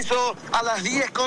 hizo a las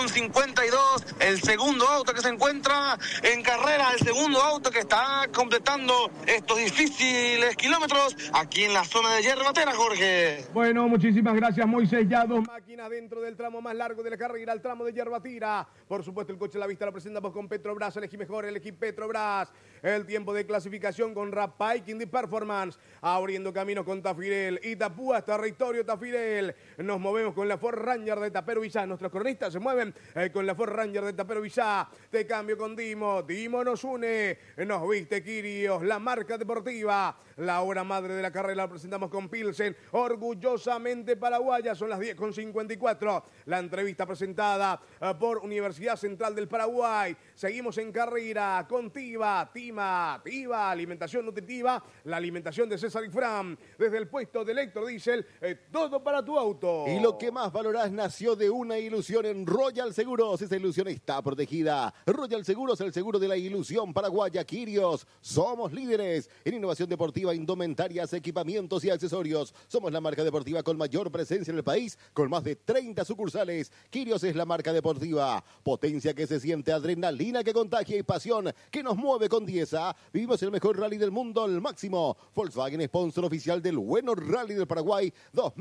10:52. El segundo auto que se encuentra en carrera, el segundo auto que está completando estos difíciles kilómetros aquí en la zona de Yerbatera, Jorge. Bueno, muchísimas gracias, Moisés. Ya dos máquinas dentro del tramo más largo de la carrera, el tramo de Yerbatira. Por supuesto, el coche a la vista lo presentamos con Petrobras. Elegí mejor, elegí Petrobras. El tiempo de clasificación con Rapaiking de Performance, abriendo camino con Tafirel. Itapúa hasta Territorio Tafirel. Nos movemos con la Ford Ranger de Tapero Villá. Nuestros cronistas se mueven con la Ford Ranger de Tapero Villá. Te cambio con Dimo. Dimo nos une. Nos viste Quirios, la marca deportiva. La hora madre de la carrera la presentamos con Pilsen. Orgullosamente paraguaya. Son las 10:54. La entrevista presentada por Universidad Central del Paraguay. Seguimos en carrera con Tiva, alimentación nutritiva, la alimentación de César y Fran, desde el puesto de Electrodiesel, todo para tu auto. Y lo que más valorás nació de una ilusión en Royal Seguros. Esa ilusión está protegida. Royal Seguros, el seguro de la ilusión paraguaya. Quirios, somos líderes en innovación deportiva, indumentarias, equipamientos y accesorios. Somos la marca deportiva con mayor presencia en el país, con más de 30 sucursales. Quirios es la marca deportiva. Potencia que se siente, adrenalina que contagia y pasión que nos mueve con 10. Vivimos el mejor rally del mundo al máximo. Volkswagen, sponsor oficial del Bueno Rally del Paraguay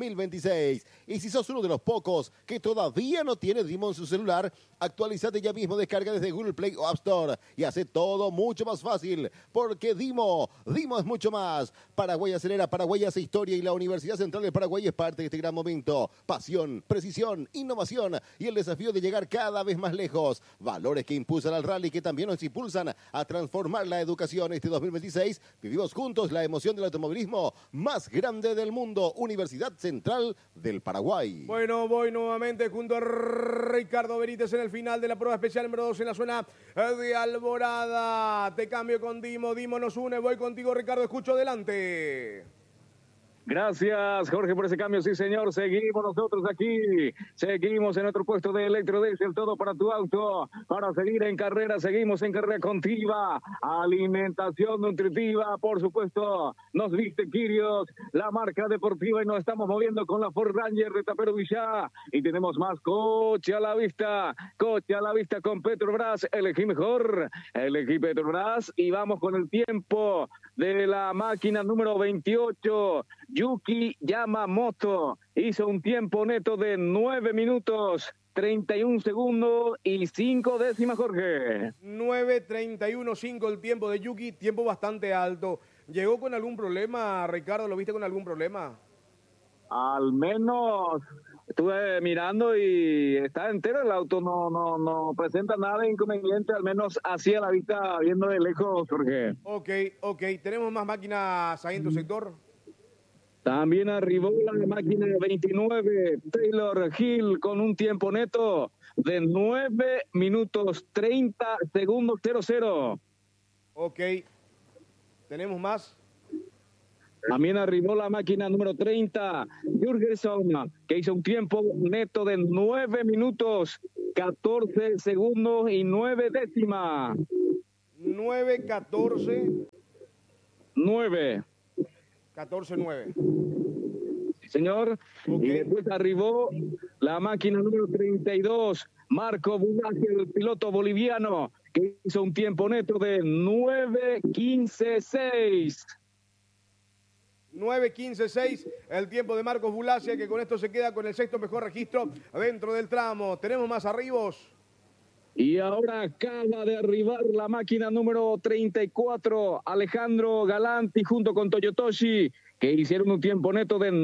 2026. Y si sos uno de los pocos que todavía no tiene Dimo en su celular, actualizate ya mismo, descarga desde Google Play o App Store y hace todo mucho más fácil, porque Dimo es mucho más. Paraguay acelera, Paraguay hace historia y la Universidad Central del Paraguay es parte de este gran momento. Pasión, precisión, innovación y el desafío de llegar cada vez más lejos. Valores que impulsan al rally, que también nos impulsan a transformar la educación. Este 2026 vivimos juntos la emoción del automovilismo más grande del mundo. Universidad Central del Paraguay. Bueno, voy nuevamente junto a Ricardo Benítez en el final de la prueba especial número 2 en la zona de Alborada. Te cambio con Dimo. Dimo nos une. Voy contigo, Ricardo. Escucho adelante. Gracias, Jorge, por ese cambio. Sí, señor, seguimos nosotros aquí. Seguimos en otro puesto de Electrodiesel, todo para tu auto. Para seguir en carrera, seguimos en carrera con Tiva. Alimentación nutritiva, por supuesto. Nos viste Quirios, la marca deportiva, y nos estamos moviendo con la Ford Ranger de Tapero Villá. Y tenemos más coche a la vista. Coche a la vista con Petrobras. Elegí mejor, elegí Petrobras. Y vamos con el tiempo de la máquina número 28. Yuki Yamamoto hizo un tiempo neto de 9 minutos, 31 segundos y 5 décimas, Jorge. 9:31.5 el tiempo de Yuki, tiempo bastante alto. ¿Llegó con algún problema, Ricardo? ¿Lo viste con algún problema? Al menos estuve mirando y está entero el auto, no presenta nada de inconveniente, al menos hacia la vista, viendo de lejos, Jorge. Ok. ¿Tenemos más máquinas ahí en tu sector? También arribó la máquina 29, Taylor Hill, con un tiempo neto de 9 minutos 30 segundos 00. Ok. ¿Tenemos más? También arribó la máquina número 30, Jürgensen, que hizo un tiempo neto de 9 minutos 14 segundos y 9 décimas. 9:14. 9. 14:9. Sí, señor. Okay. Y después arribó la máquina número 32, Marco Bulacci, el piloto boliviano, que hizo un tiempo neto de 9:15.6. 9:15.6, el tiempo de Marcos Bulacci, que con esto se queda con el sexto mejor registro dentro del tramo. ¿Tenemos más arribos? Y ahora acaba de arribar la máquina número 34, Alejandro Galanti, junto con Toyotoshi, que hicieron un tiempo neto de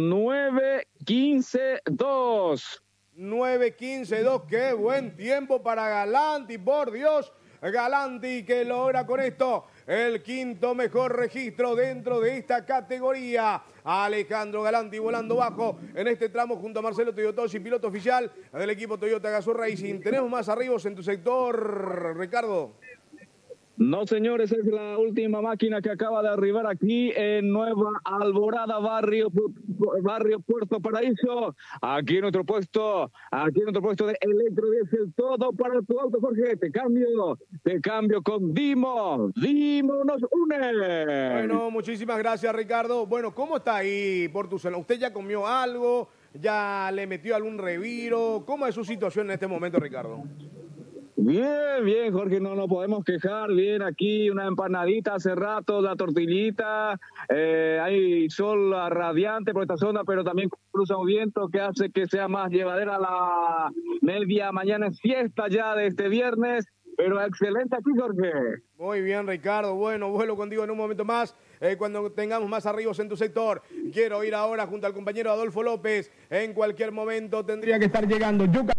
9:15.2. 9:15.2, qué buen tiempo para Galanti, por Dios. Galanti, que logra con esto el quinto mejor registro dentro de esta categoría. Alejandro Galanti volando bajo en este tramo junto a Marcelo Toyotoshi, piloto oficial del equipo Toyota Gazoo Racing. ¿Tenemos más arribos en tu sector, Ricardo? No, señores, es la última máquina que acaba de arribar aquí en Nueva Alborada, barrio Puerto Paraíso. Aquí en nuestro puesto de Electrodiesel, todo para tu auto, Jorge. Te cambio con Dimo. Dimo nos une. Bueno, muchísimas gracias, Ricardo. Bueno, ¿cómo está ahí por tu zona? ¿Usted ya comió algo? ¿Ya le metió algún reviro? ¿Cómo es su situación en este momento, Ricardo? Bien, bien, Jorge, no nos podemos quejar. Bien, aquí una empanadita hace rato, la tortillita. Hay sol radiante por esta zona, pero también cruza un viento que hace que sea más llevadera la media mañana. Es fiesta ya de este viernes, pero excelente aquí, Jorge. Muy bien, Ricardo. Bueno, vuelo contigo en un momento más. Cuando tengamos más arribos en tu sector. Quiero ir ahora junto al compañero Adolfo López. En cualquier momento tendría que estar llegando. Yuca.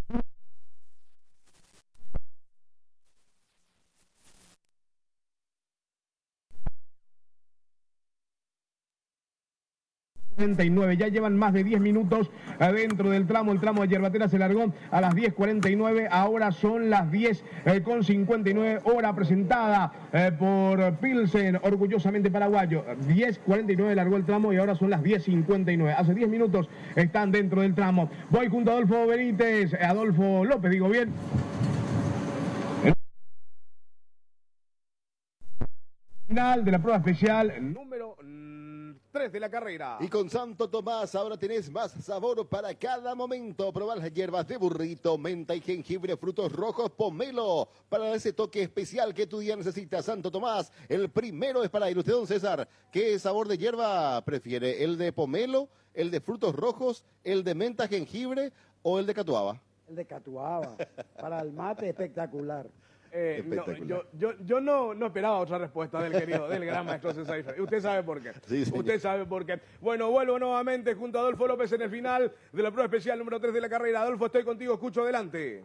49. Ya llevan más de 10 minutos adentro del tramo. El tramo de Yerbatera se largó a las 10:49. Ahora son las 10:59. Hora presentada por Pilsen, orgullosamente paraguayo. 10:49 largó el tramo y ahora son las 10:59. Hace 10 minutos están dentro del tramo. Voy junto a Adolfo Benítez, Adolfo López, digo bien. Final de la prueba especial número 3 de la carrera. Y con Santo Tomás ahora tenés más sabor para cada momento. Probar las hierbas de burrito, menta y jengibre, frutos rojos, pomelo. Para ese toque especial que tu día necesita. Santo Tomás, el primero es para ir. Usted, don César, ¿qué sabor de hierba prefiere? ¿El de pomelo, el de frutos rojos, el de menta, jengibre o el de catuaba? El de catuaba. Para el mate espectacular. Yo no esperaba otra respuesta del gran maestro César Ifre. Usted sabe por qué. Sí, usted sabe por qué. Bueno, vuelvo nuevamente junto a Adolfo López en el final de la prueba especial número 3 de la carrera. Adolfo, estoy contigo, escucho adelante.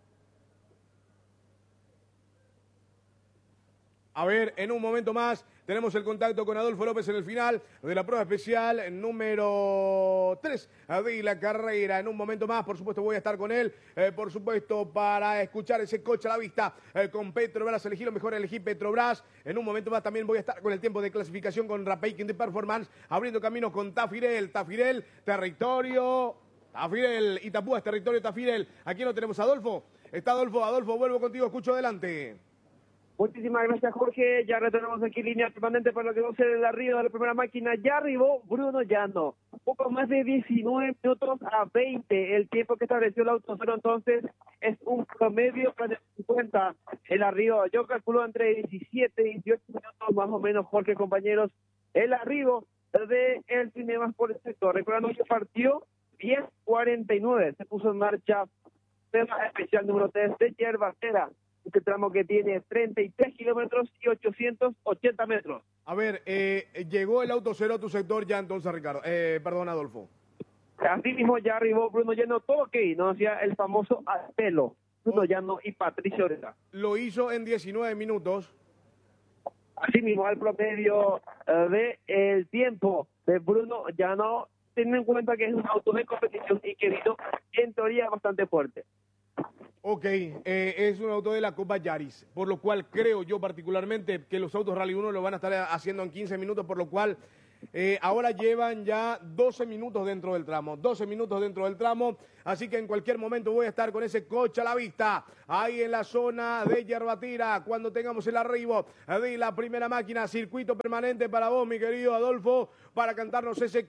A ver, en un momento más tenemos el contacto con Adolfo López en el final de la prueba especial número 3 de la carrera. En un momento más, por supuesto, voy a estar con él, por supuesto, para escuchar ese coche a la vista con Petrobras. Elegí lo mejor, elegí Petrobras. En un momento más también voy a estar con el tiempo de clasificación con Rapaking de Performance, abriendo camino con Tafirel, territorio, Tafirel, Itapúa es territorio Tafirel. Aquí lo tenemos, Adolfo. Está Adolfo, vuelvo contigo, escucho adelante. Muchísimas gracias, Jorge. Ya retornamos aquí línea permanente para lo que va a ser el arribo de la primera máquina. Ya arribó Bruno Llano. Un poco más de 19 minutos a 20. El tiempo que estableció el auto cero, entonces, es un promedio para 50. El arribo, yo calculo entre 17 y 18 minutos más o menos, Jorge, compañeros. El arribo de el Cinemas por el sector. Recordando que partió 10:49. Se puso en marcha tema especial número 3 de Yerbatera. Este tramo que tiene 33 kilómetros y 880 metros. A ver, llegó el auto cero a tu sector ya entonces, Ricardo. Perdón, Adolfo. Así mismo ya arribó Bruno Llano, todo ok, no hacía el famoso apelo. Bruno Llano y Patricio Oreda. Lo hizo en 19 minutos. Así mismo el promedio de el tiempo de Bruno Llano, teniendo en cuenta que es un auto de competición y que vino en teoría bastante fuerte. Ok, es un auto de la Copa Yaris, por lo cual creo yo particularmente que los autos Rally 1 lo van a estar haciendo en 15 minutos, por lo cual ahora llevan ya 12 minutos dentro del tramo, 12 minutos dentro del tramo, así que en cualquier momento voy a estar con ese coche a la vista, ahí en la zona de Yerbatera, cuando tengamos el arribo de la primera máquina, circuito permanente para vos, mi querido Adolfo, para cantarnos ese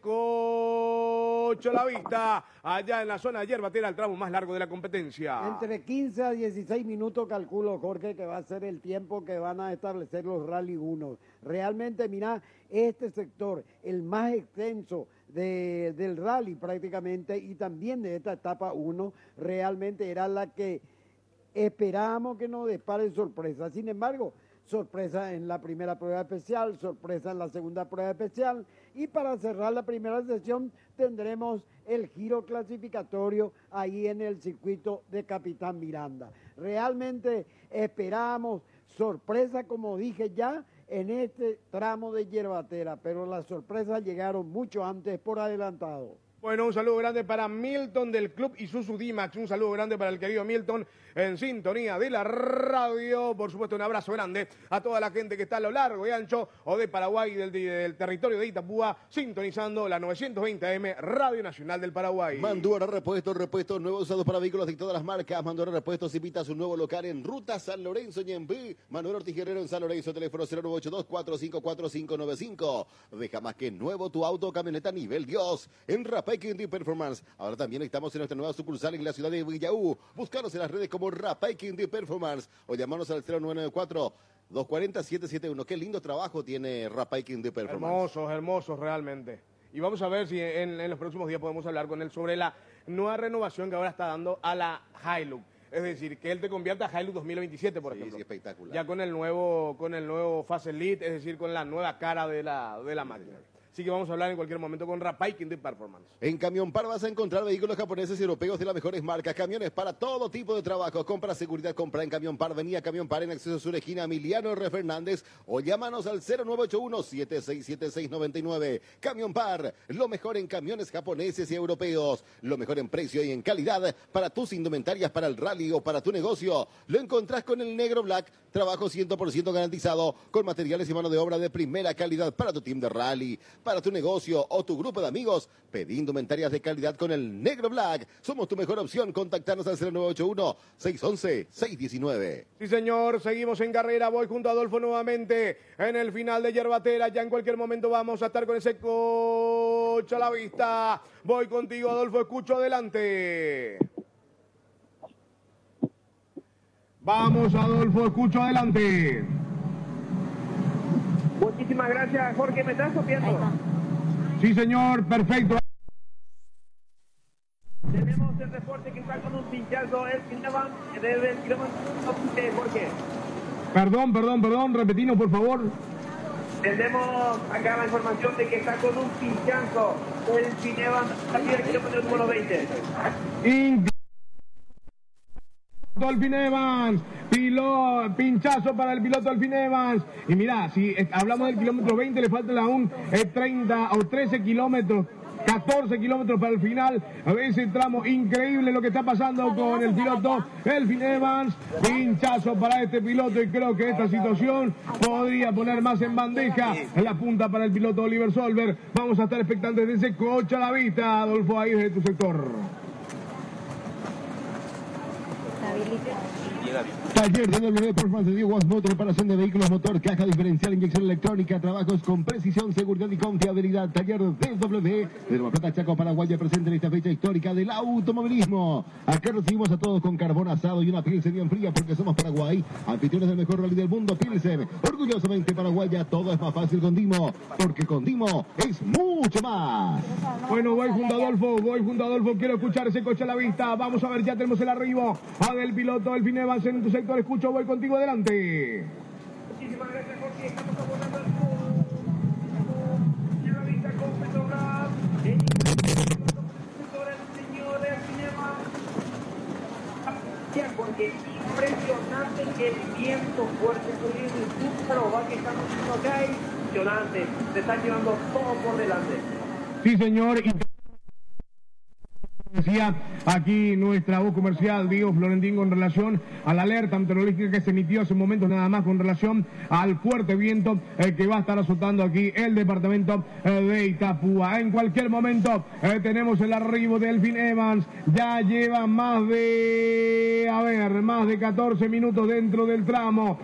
coche a la vista, allá en la zona de Yerbatera, el tramo más largo de la competencia. Entre 15 a 16 minutos calculo, Jorge, que va a ser el tiempo que van a establecer los Rally 1. Realmente, mira, este sector, el más extenso del rally prácticamente y también de esta etapa 1, realmente era la que esperábamos que nos depare sorpresa. Sin embargo, sorpresa en la primera prueba especial, sorpresa en la segunda prueba especial y para cerrar la primera sesión tendremos el giro clasificatorio ahí en el circuito de Capitán Miranda. Realmente esperábamos sorpresa, como dije ya, en este tramo de Yerbatera, pero las sorpresas llegaron mucho antes por adelantado. Bueno, un saludo grande para Milton del Club Isuzu D-Max, un saludo grande para el querido Milton en sintonía de la radio, por supuesto un abrazo grande a toda la gente que está a lo largo y ancho o de Paraguay, del territorio de Itapúa, sintonizando la 920 AM Radio Nacional del Paraguay. Mandura repuestos nuevos usados para vehículos de todas las marcas. Mandura Repuestos invita a su nuevo local en Ruta San Lorenzo, Ñembí. Manuel Ortiz Guerrero en San Lorenzo, teléfono 0982-454-595. Deja más que nuevo tu auto o camioneta nivel Dios. En Rapé Rapay Quindío Performance. Ahora también estamos en nuestra nueva sucursal en la ciudad de Villaú. Búscanos en las redes como Rapay Quindío Performance o llamarnos al 0994 240-771. Qué lindo trabajo tiene Rapay Quindío Performance. Hermosos realmente. Y vamos a ver si en los próximos días podemos hablar con él sobre la nueva renovación que ahora está dando a la Hilux. Es decir, que él te convierta a Hilux 2027, por ejemplo. Sí, espectacular. Ya con el nuevo Facelift, es decir, con la nueva cara de la máquina. Así que vamos a hablar en cualquier momento con Rapay Quindío Performance. En Camión Par vas a encontrar vehículos japoneses y europeos de las mejores marcas, camiones para todo tipo de trabajo. Compra seguridad, compra en Camión Par. Venía a Camión Par en Acceso Sur, esquina Emiliano R. Fernández, o llámanos al 0981-767699. Camión Par, lo mejor en camiones japoneses y europeos. Lo mejor en precio y en calidad para tus indumentarias, para el rally o para tu negocio. Lo encontrás con el Negro Black, trabajo 100% garantizado, con materiales y mano de obra de primera calidad para tu team de rally, para tu negocio o tu grupo de amigos. Pedí indumentarias de calidad con el Negro Black. Somos tu mejor opción. Contactarnos al 0981-611-619. Sí, señor. Seguimos en carrera. Voy junto a Adolfo nuevamente en el final de Yerbatera. Ya en cualquier momento vamos a estar con ese coche a la vista. Voy contigo, Adolfo. Escucho adelante. Vamos, Adolfo. Escucho adelante. Muchísimas gracias, Jorge. ¿Me estás copiando? Sí, señor. Perfecto. Tenemos el reporte que está con un pinchazo, el Finevan desde el kilómetro Jorge. Perdón. Repetinos, por favor. Tenemos acá la información de que está con un pinchazo el Finevan aquí del kilómetro número 20. Dolphin Evans, pinchazo para el piloto Dolphin Evans. Y mira, si hablamos del kilómetro 20, le faltan aún 30 o 13 kilómetros, 14 kilómetros para el final. A ver ese tramo, increíble lo que está pasando con el piloto Dolphin Evans. Pinchazo para este piloto y creo que esta situación podría poner más en bandeja en la punta para el piloto Oliver Solberg. Vamos a estar expectantes de ese coche a la vista, Adolfo, ahí desde tu sector. Taller de W Performance de Diego Motor, reparación de vehículos, motor, caja diferencial, inyección electrónica, trabajos con precisión, seguridad y confiabilidad. Taller de W de Nueva Plata, Chaco, Paraguay, presente en esta fecha histórica del automovilismo. Acá recibimos a todos con carbón asado y una Pilsen bien fría porque somos Paraguay, anfitriones del mejor rally del mundo, Pilsen. Orgullosamente paraguaya, todo es más fácil con Dimo, porque con Dimo es mucho más. Bueno, voy junto a Adolfo, quiero escuchar ese coche a la vista. Vamos a ver, ya tenemos el arribo a del piloto Dolphin Evans en tu sector. Escucho, voy contigo, adelante. Muchísimas gracias, Jorge. Estamos abordando el en la vista con Petrobras. Señores, Finevan. Porque impresionante el viento fuerte que viene el Zúcaro va que estamos haciendo acá. Impresionante. Se están llevando todo por delante. Sí, señor. Decía aquí nuestra voz comercial, Diego Florentín, con relación a la alerta meteorológica que se emitió hace un momento nada más con relación al fuerte viento que va a estar azotando aquí el departamento de Itapúa. En cualquier momento tenemos el arribo de Dolphin Evans, ya lleva más de 14 minutos dentro del tramo,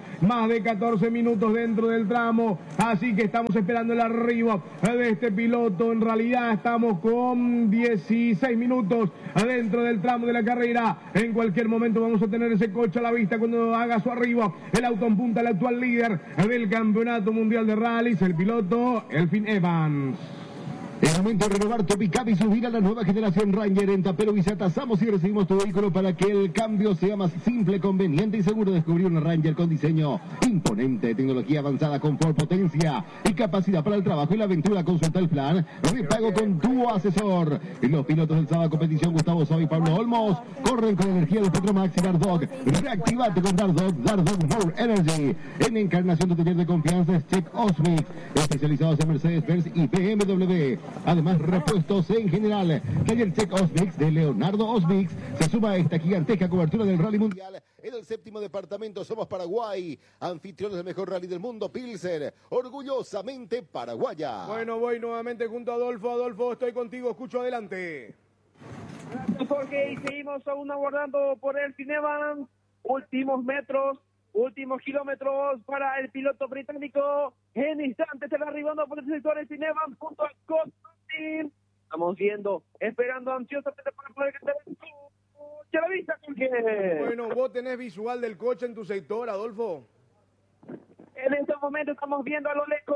así que estamos esperando el arribo de este piloto. En realidad estamos con 16 minutos adentro del tramo de la carrera. En cualquier momento vamos a tener ese coche a la vista cuando haga su arribo. El auto en punta, el actual líder del campeonato mundial de rallies, el piloto Dolphin Evans. Es momento de renovar tu pick-up y subir a la nueva generación Ranger. En Tapero Visa tasamos y recibimos tu vehículo para que el cambio sea más simple, conveniente y seguro. Descubrir una Ranger con diseño imponente, tecnología avanzada, confort, potencia y capacidad para el trabajo y la aventura. Consulta el plan repago con tu asesor. Y los pilotos del sábado competición, Gustavo Soy y Pablo Olmos, corren con energía de Petromax y Dardog. Reactivate con Dardog More Energy. En Encarnación, tu taller de confianza es Check Osmix, especializados en Mercedes-Benz y BMW. Además, repuestos en general. Taller Check Osmix de Leonardo Osmix se suma a esta gigantesca cobertura del Rally Mundial. En el 7º departamento somos Paraguay, anfitriones del mejor rally del mundo, Pilsen, orgullosamente paraguaya. Bueno, voy nuevamente junto a Adolfo. Adolfo, estoy contigo, escucho, adelante. Gracias, Jorge, y seguimos aún abordando por el Finevan. Últimos metros, últimos kilómetros para el piloto británico. En instantes se va arribando por el sector el Finevan junto a Scott Martin. Estamos viendo, esperando ansiosamente para poder que te coche a la vista, Jorge. Bueno, vos tenés visual del coche en tu sector, Adolfo. En este momento estamos viendo a lo lejos.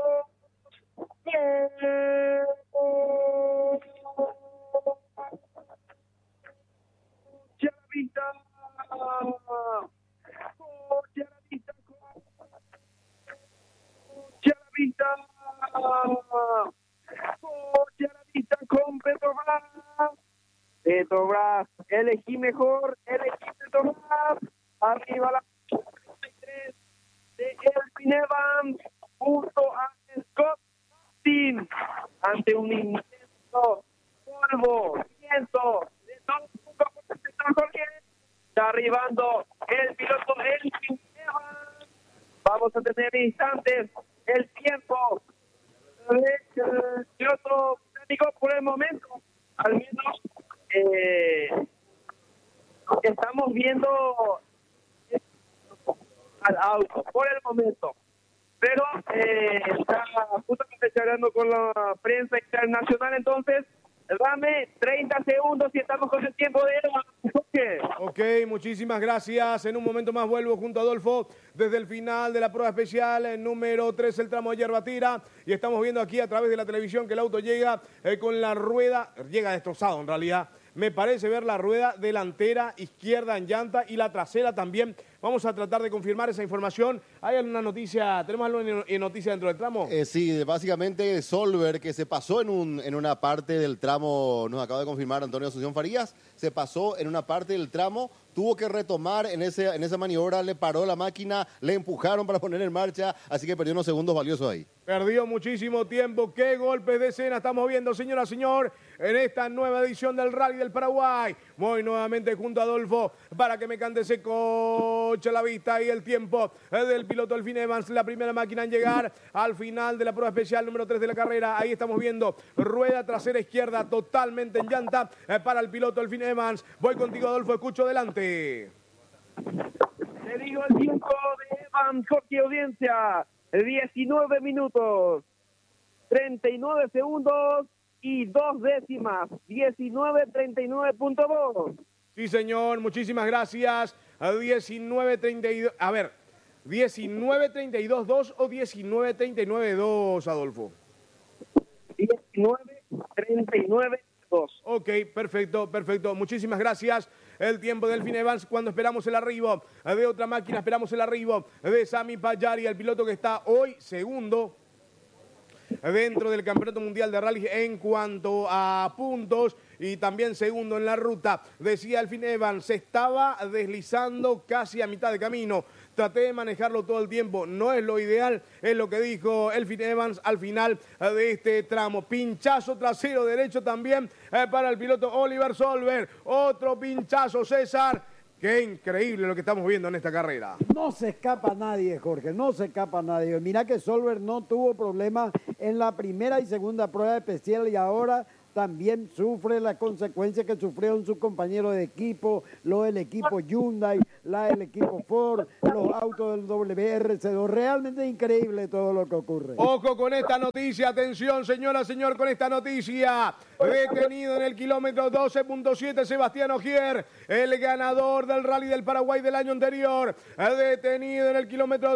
Coche a la vista. Coche a la vista. Coche a la vista. Coche a la vista con Petrobras. Petrobras, elegí mejor, elegí Petrobras. Arriba la 33 de Elfin Evans junto a Scott Martin ante un inmenso polvo, viento de todo el mundo. Está arribando el piloto Elfin Evans. Vamos a tener instantes el tiempo del piloto británico por el momento. Al menos estamos viendo al auto por el momento, pero está justamente charlando con la prensa internacional. Entonces dame 30 segundos y estamos con el tiempo de Ok, muchísimas gracias. En un momento más vuelvo junto a Adolfo desde el final de la prueba especial número 3, el tramo de Yerbatira, y estamos viendo aquí a través de la televisión que el auto llega con la rueda, llega destrozado en realidad. Me parece ver la rueda delantera izquierda en llanta y la trasera también. Vamos a tratar de confirmar esa información. ¿Hay alguna noticia? ¿Tenemos algo en noticia dentro del tramo? Sí, básicamente Solver, que se pasó en una parte del tramo, nos acaba de confirmar Antonio Asunción Farías, se pasó en una parte del tramo, tuvo que retomar en esa maniobra, le paró la máquina, le empujaron para poner en marcha, así que perdió unos segundos valiosos ahí. Perdió muchísimo tiempo. Qué golpes de escena estamos viendo, señora, señor, en esta nueva edición del Rally del Paraguay. Voy nuevamente junto a Adolfo para que me cante ese coche a la vista y el tiempo del piloto Elfin Evans, la primera máquina en llegar al final de la prueba especial número 3 de la carrera. Ahí estamos viendo rueda trasera izquierda totalmente en llanta para el piloto Elfin Evans. Voy contigo, Adolfo, escucho delante. Le digo el tiempo de Evans, Jorge, audiencia, 19 minutos, 39 segundos y 2 décimas, 19:39.2. Sí, señor, muchísimas gracias. A 19:32, a ver, 19:32.2 o 19:39.2, Adolfo. 19:39.2. Ok, perfecto, perfecto. Muchísimas gracias. El tiempo del Elfin Evans cuando esperamos el arribo de otra máquina, esperamos el arribo de Sami Payari, el piloto que está hoy segundo dentro del Campeonato Mundial de Rally en cuanto a puntos y también segundo en la ruta. Decía Elfin Evans, se estaba deslizando casi a mitad de camino. Traté de manejarlo todo el tiempo, no es lo ideal, es lo que dijo Elfin Evans al final de este tramo. Pinchazo trasero derecho también para el piloto Oliver Solver. Otro pinchazo, César. Qué increíble lo que estamos viendo en esta carrera. No se escapa nadie, Jorge, no se escapa nadie. Mira que Solver no tuvo problemas en la primera y segunda prueba especial y ahora también sufre las consecuencias que sufrieron sus compañeros de equipo, los del equipo Hyundai, la del equipo Ford, los autos del WRC2. Realmente increíble todo lo que ocurre. Ojo con esta noticia, atención señora, señor, con esta noticia. Detenido en el kilómetro 12.7 Sebastián Ogier, el ganador del Rally del Paraguay del año anterior. Detenido en el kilómetro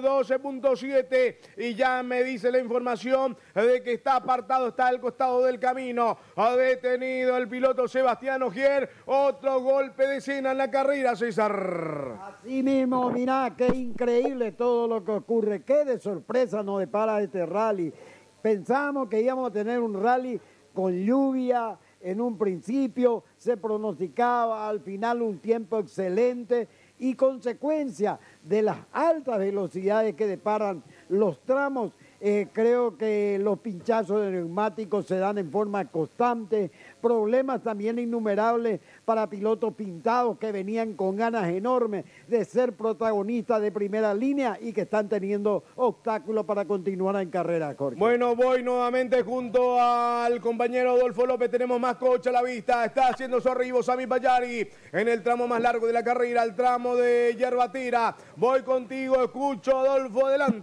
12.7 y ya me dice la información de que está apartado, está al costado del camino. Ha detenido el piloto Sebastián Ogier. Otro golpe de escena en la carrera, César. Así mismo, mirá, qué increíble todo lo que ocurre. Qué de sorpresa nos depara este rally. Pensamos que íbamos a tener un rally con lluvia. En un principio se pronosticaba al final un tiempo excelente y consecuencia de las altas velocidades que deparan los tramos. Creo que los pinchazos de neumáticos se dan en forma constante, problemas también innumerables para pilotos pintados que venían con ganas enormes de ser protagonistas de primera línea y que están teniendo obstáculos para continuar en carrera, Jorge. Bueno, voy nuevamente junto al compañero Adolfo López, tenemos más coche a la vista, está haciendo su arribo Sami Payari en el tramo más largo de la carrera, el tramo de Yerbatira. Voy contigo, escucho Adolfo,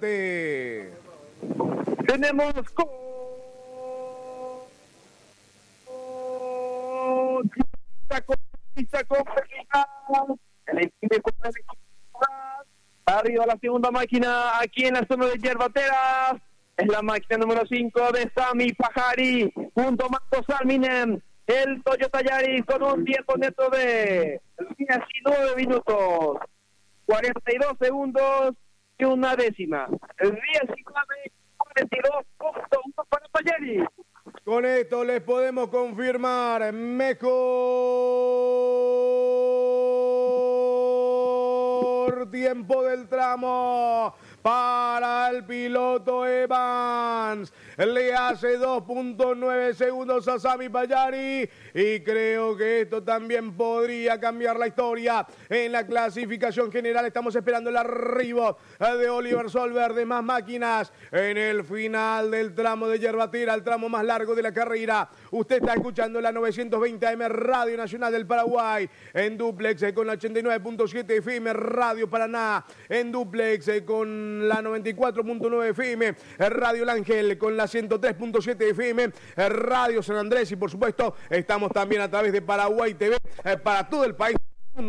adelante. Tenemos comienza a complicar. El equipo arriba la segunda máquina aquí en la zona de Yerbateras. Es la máquina número 5 de Sami Pajari junto a Marcos Salminen. El Toyota Yaris con un tiempo neto de 19 minutos, 42 segundos y una décima. 19:42.1 para Yaris. Con esto les podemos confirmar mejor tiempo del tramo para el piloto Evans. Le hace 2.9 segundos a Sami Pajari y creo que esto también podría cambiar la historia en la clasificación general. Estamos esperando el arribo de Oliver Solberg, de más máquinas en el final del tramo de Yerbatera, el tramo más largo de la carrera. Usted está escuchando la 920 AM Radio Nacional del Paraguay en duplex con la 89.7 FM Radio Paraná, en duplex con la 94.9 FM Radio El Ángel, con la 103.7 FM Radio San Andrés, y por supuesto estamos también a través de Paraguay TV para todo el país.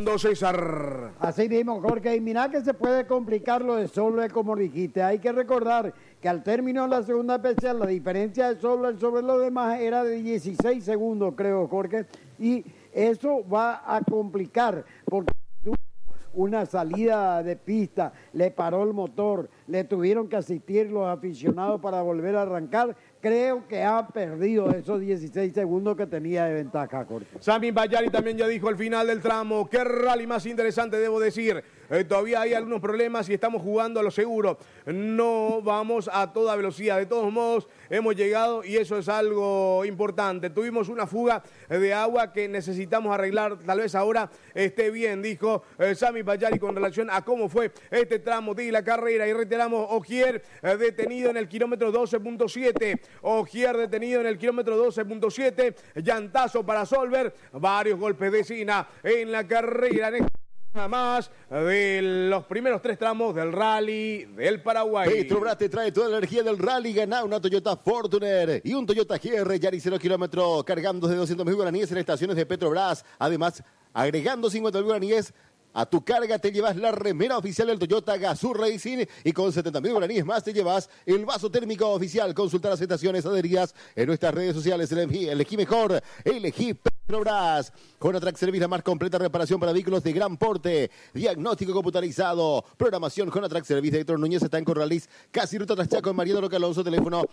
César. Así mismo, Jorge, y mira que se puede complicar lo de Solberg, como dijiste. Hay que recordar que al término de la segunda especial la diferencia de Solberg sobre los demás era de 16 segundos, creo, Jorge, y eso va a complicar porque tuvo una salida de pista, le paró el motor, le tuvieron que asistir los aficionados para volver a arrancar. Creo que ha perdido esos 16 segundos que tenía de ventaja, Jorge. Sami Pajari también ya dijo al final del tramo: qué rally más interesante, debo decir. Todavía hay algunos problemas y estamos jugando a lo seguro. No vamos a toda velocidad. De todos modos, hemos llegado y eso es algo importante. Tuvimos una fuga de agua que necesitamos arreglar. Tal vez ahora esté bien, dijo Sami Pajari con relación a cómo fue este tramo de la carrera. Y reiteramos, Ogier detenido en el kilómetro 12.7. Ogier detenido en el kilómetro 12.7. Llantazo para Solberg. Varios golpes de Sina en la carrera. Nada más de los primeros 3 tramos del rally del Paraguay. Petrobras te trae toda la energía del rally. Gana una Toyota Fortuner y un Toyota GR Yaris 0 kilómetros, cargando de 200.000 guaraníes en estaciones de Petrobras. Además, agregando 50.000 guaraníes a tu carga, te llevas la remera oficial del Toyota Gazoo Racing y con 70.000 guaraníes más te llevas el vaso térmico oficial. Consulta las estaciones adheridas en nuestras redes sociales. Elegí mejor, elegí Petrobras. Jonatrack Service, la más completa reparación para vehículos de gran porte. Diagnóstico computarizado. Programación Jonatrack Service. Héctor Núñez está en Corraliz, casi ruta tras Chaco, en Mariano Roca Alonso. Teléfono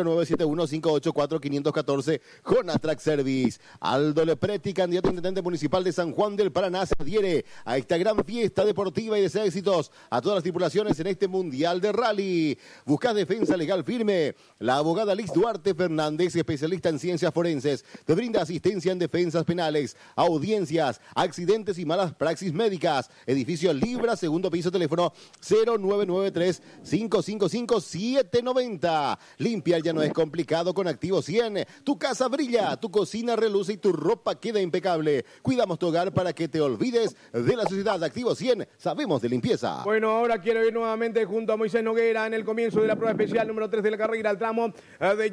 0971-584-514. Jonatrack Service. Aldo Lepretti, candidato a intendente municipal de San Juan del Paraná, se adhiere a esta gran fiesta deportiva y desea éxitos a todas las tripulaciones en este Mundial de Rally. Buscás defensa legal firme. La abogada Liz Duarte Fernández, especialista en ciencias forenses, te brinda asistencia en defensas penales, audiencias, accidentes y malas praxis médicas. Edificio Libra, segundo piso, teléfono 0993-555-790. Limpiar ya no es complicado con Activo 100. Tu casa brilla, tu cocina reluce y tu ropa queda impecable. Cuidamos tu hogar para que te olvides de la sociedad. Activo 100, sabemos de limpieza. Bueno, ahora quiero ir nuevamente junto a Moisés Noguera en el comienzo de la prueba especial número 3 de la carrera, al tramo de